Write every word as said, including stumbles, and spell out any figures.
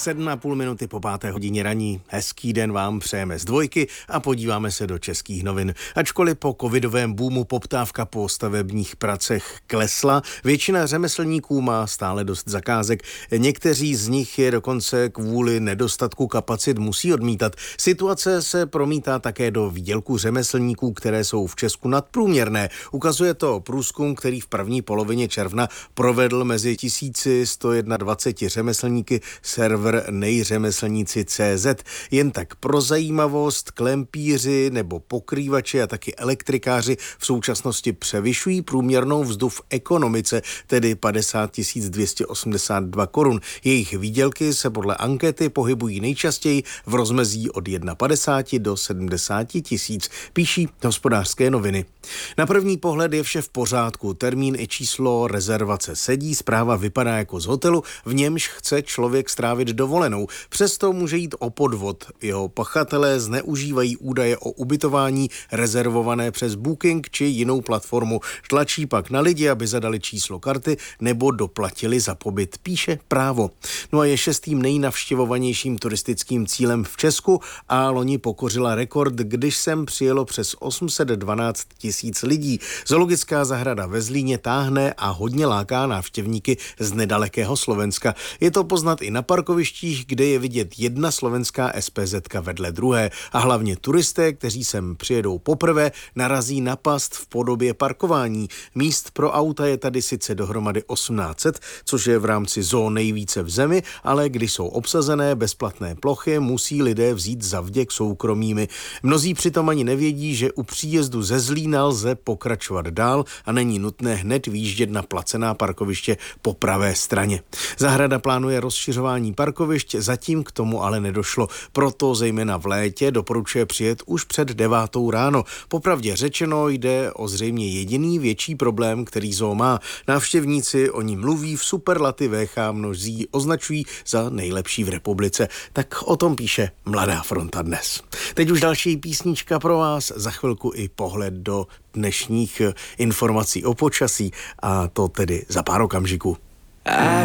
Sedm a půl minuty po páté hodině raní. Hezký den vám přejeme z dvojky a podíváme se do českých novin. Ačkoliv po covidovém boomu poptávka po stavebních pracech klesla, většina řemeslníků má stále dost zakázek. Někteří z nich je dokonce kvůli nedostatku kapacit musí odmítat. Situace se promítá také do výdělku řemeslníků, které jsou v Česku nadprůměrné. Ukazuje to průzkum, který v první polovině června provedl mezi tisíc sto dvacet jedna řemeslníky server nejřemeslníci tečka cé zet. Jen tak pro zajímavost, klempíři nebo pokrývači a taky elektrikáři v současnosti převyšují průměrnou mzdu v ekonomice, tedy padesát tisíc dvě stě osmdesát dva korun. Jejich výdělky se podle ankety pohybují nejčastěji v rozmezí od padesát jedna do sedmdesát tisíc, píší Hospodářské noviny. Na první pohled je vše v pořádku. Termín i číslo rezervace sedí, zpráva vypadá jako z hotelu, v němž chce člověk strávit dovolenou. Přesto může jít o podvod. Jeho pachatelé zneužívají údaje o ubytování rezervované přes Booking či jinou platformu. Tlačí pak na lidi, aby zadali číslo karty nebo doplatili za pobyt, píše Právo. No a je šestým nejnavštěvovanějším turistickým cílem v Česku a loni pokořila rekord, když sem přijelo přes osm set dvanáct tisíc lidí. Zoologická zahrada ve Zlíně táhne a hodně láká návštěvníky z nedalekého Slovenska. Je to poznat i na parkovištích, kde je vidět jedna slovenská es pé zetka vedle druhé. A hlavně turisté, kteří sem přijedou poprvé, narazí na past v podobě parkování. Míst pro auta je tady sice dohromady osmnáct set, což je v rámci zoo nejvíce v zemi, ale když jsou obsazené bezplatné plochy, musí lidé vzít zavděk soukromými. Mnozí přitom ani nevědí, že u příjezdu ze Zlína lze pokračovat dál a není nutné hned výjíždět na placená parkoviště po pravé straně. Zahrada plánuje rozšiřování parkovišť, zatím k tomu ale nedošlo. Proto zejména v létě doporučuje přijet už před devátou ráno. Popravdě řečeno jde o zřejmě jediný větší problém, který zoo má. Návštěvníci o ní mluví v superlativech a mnozí označují za nejlepší v republice. Tak o tom píše Mladá fronta dnes. Teď už další písnička pro vás, za chvilku i pohled do dnešních informací o počasí a to tedy za pár okamžiků.